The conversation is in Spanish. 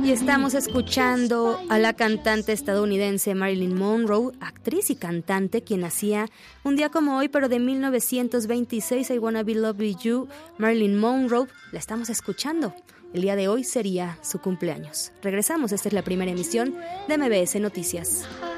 Y estamos escuchando a la cantante estadounidense Marilyn Monroe, actriz y cantante, quien nacía un día como hoy, pero de 1926, I Wanna Be Loved With You. Marilyn Monroe, la estamos escuchando. El día de hoy sería su cumpleaños. Regresamos, esta es la primera emisión de MBS Noticias.